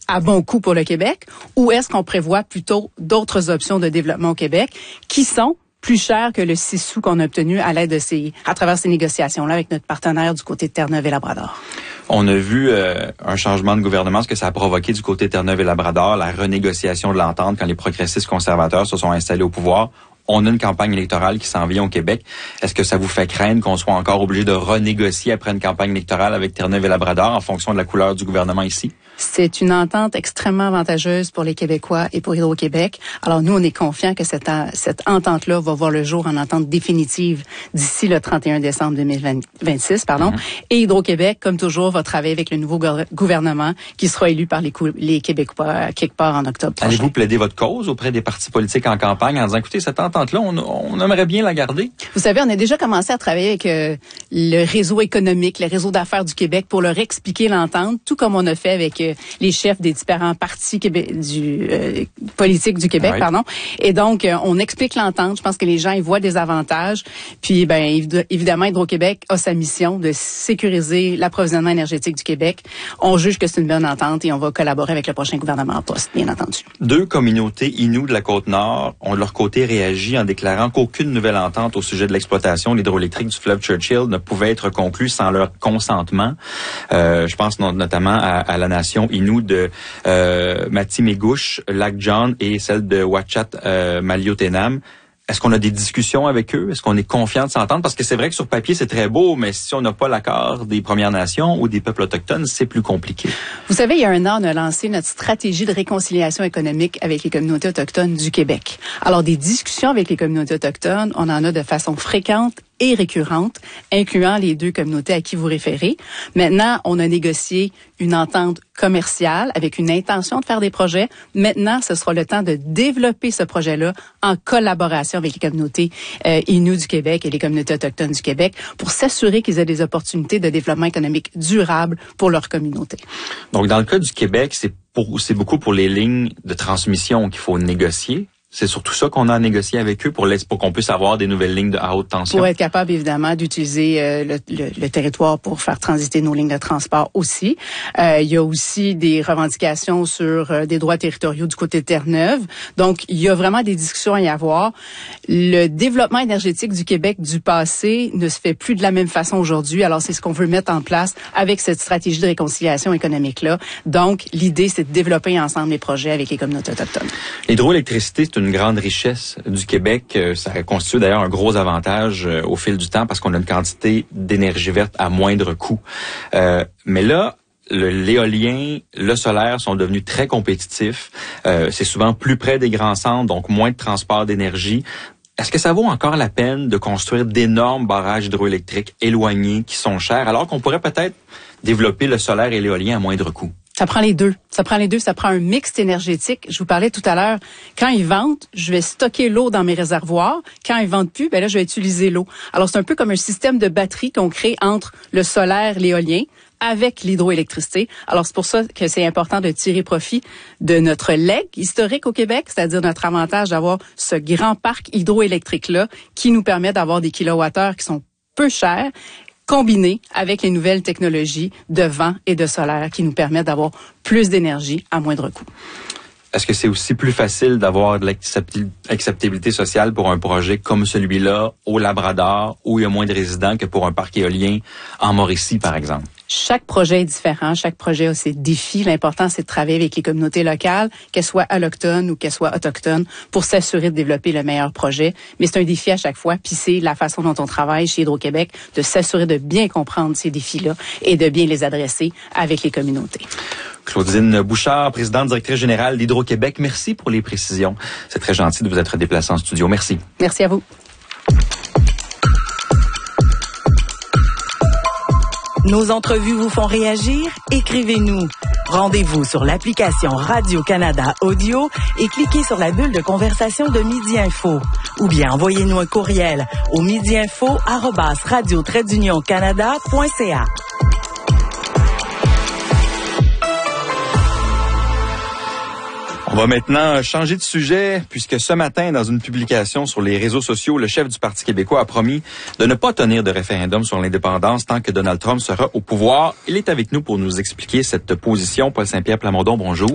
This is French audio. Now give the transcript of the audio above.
à bon coût pour le Québec, ou est-ce qu'on prévoit plutôt d'autres options de développement au Québec qui sont plus chères que le 6 sous qu'on a obtenu à l'aide à travers ces négociations-là avec notre partenaire du côté de Terre-Neuve et Labrador? On a vu un changement de gouvernement, ce que ça a provoqué du côté de Terre-Neuve et Labrador, la renégociation de l'entente quand les progressistes conservateurs se sont installés au pouvoir. On a une campagne électorale qui s'en vient au Québec. Est-ce que ça vous fait craindre qu'on soit encore obligé de renégocier après une campagne électorale avec Terre-Neuve et Labrador en fonction de la couleur du gouvernement ici? C'est une entente extrêmement avantageuse pour les Québécois et pour Hydro-Québec. Alors nous, on est confiants que cette entente-là va voir le jour en entente définitive d'ici le 31 décembre 2026. Et Hydro-Québec, comme toujours, va travailler avec le nouveau gouvernement qui sera élu par les Québécois quelque part en octobre prochain. Allez-vous plaider votre cause auprès des partis politiques en campagne en disant, écoutez, cette entente-là, on aimerait bien la garder? Vous savez, on a déjà commencé à travailler avec le réseau économique, le réseau d'affaires du Québec pour leur expliquer l'entente, tout comme on a fait avec les chefs des différents partis politiques du Québec, Et donc, on explique l'entente. Je pense que les gens y voient des avantages. Puis, évidemment, Hydro-Québec a sa mission de sécuriser l'approvisionnement énergétique du Québec. On juge que c'est une bonne entente et on va collaborer avec le prochain gouvernement en poste, bien entendu. 2 communautés Innu de la Côte-Nord ont de leur côté réagi en déclarant qu'aucune nouvelle entente au sujet de l'exploitation de l'hydroélectrique du fleuve Churchill ne pouvait être conclue sans leur consentement. Je pense notamment à la nation Innu de Matimegouche, Lac John et celle de Ouatchat Maliotenam. Est-ce qu'on a des discussions avec eux? Est-ce qu'on est confiant de s'entendre? Parce que c'est vrai que sur papier, c'est très beau, mais si on n'a pas l'accord des Premières Nations ou des peuples autochtones, c'est plus compliqué. Vous savez, il y a un an, on a lancé notre stratégie de réconciliation économique avec les communautés autochtones du Québec. Alors, des discussions avec les communautés autochtones, on en a de façon fréquente et récurrente, incluant les 2 communautés à qui vous référez. Maintenant, on a négocié une entente commerciale avec une intention de faire des projets. Maintenant, ce sera le temps de développer ce projet-là en collaboration avec les communautés Innu du Québec et les communautés autochtones du Québec pour s'assurer qu'ils aient des opportunités de développement économique durable pour leur communauté. Donc, dans le cas du Québec, c'est beaucoup pour les lignes de transmission qu'il faut négocier. C'est surtout ça qu'on a à négocier avec eux pour qu'on puisse avoir des nouvelles lignes à haute tension. Pour être capable, évidemment, d'utiliser le territoire pour faire transiter nos lignes de transport aussi. Il y a aussi des revendications sur des droits territoriaux du côté de Terre-Neuve. Donc, il y a vraiment des discussions à y avoir. Le développement énergétique du Québec du passé ne se fait plus de la même façon aujourd'hui. Alors, c'est ce qu'on veut mettre en place avec cette stratégie de réconciliation économique-là. Donc, l'idée, c'est de développer ensemble les projets avec les communautés autochtones. L'hydroélectricité, c'est une grande richesse du Québec. Ça constitue d'ailleurs un gros avantage au fil du temps parce qu'on a une quantité d'énergie verte à moindre coût. Mais là, l'éolien, le solaire sont devenus très compétitifs. C'est souvent plus près des grands centres, donc moins de transport d'énergie. Est-ce que ça vaut encore la peine de construire d'énormes barrages hydroélectriques éloignés qui sont chers alors qu'on pourrait peut-être développer le solaire et l'éolien à moindre coût? Ça prend les deux. Ça prend un mix énergétique. Je vous parlais tout à l'heure, quand ils vendent, je vais stocker l'eau dans mes réservoirs. Quand ils vendent plus, là, je vais utiliser l'eau. Alors, c'est un peu comme un système de batterie qu'on crée entre le solaire, l'éolien, avec l'hydroélectricité. Alors, c'est pour ça que c'est important de tirer profit de notre legs historique au Québec, c'est-à-dire notre avantage d'avoir ce grand parc hydroélectrique-là qui nous permet d'avoir des kilowattheures qui sont peu chers, combinés avec les nouvelles technologies de vent et de solaire qui nous permettent d'avoir plus d'énergie à moindre coût. Est-ce que c'est aussi plus facile d'avoir de l'acceptabilité sociale pour un projet comme celui-là au Labrador où il y a moins de résidents que pour un parc éolien en Mauricie, par exemple? Chaque projet est différent, chaque projet a ses défis. L'important, c'est de travailler avec les communautés locales, qu'elles soient allochtones ou qu'elles soient autochtones, pour s'assurer de développer le meilleur projet. Mais c'est un défi à chaque fois, puis c'est la façon dont on travaille chez Hydro-Québec, de s'assurer de bien comprendre ces défis-là et de bien les adresser avec les communautés. Claudine Bouchard, présidente directrice générale d'Hydro-Québec, merci pour les précisions. C'est très gentil de vous être déplacée en studio. Merci. Merci à vous. Nos entrevues vous font réagir? Écrivez-nous. Rendez-vous sur l'application Radio-Canada Audio et cliquez sur la bulle de conversation de Midi Info. Ou bien envoyez-nous un courriel au midiinfo@radio-canada.ca. On va maintenant changer de sujet puisque ce matin, dans une publication sur les réseaux sociaux, le chef du Parti québécois a promis de ne pas tenir de référendum sur l'indépendance tant que Donald Trump sera au pouvoir. Il est avec nous pour nous expliquer cette position. Paul Saint-Pierre Plamondon, bonjour.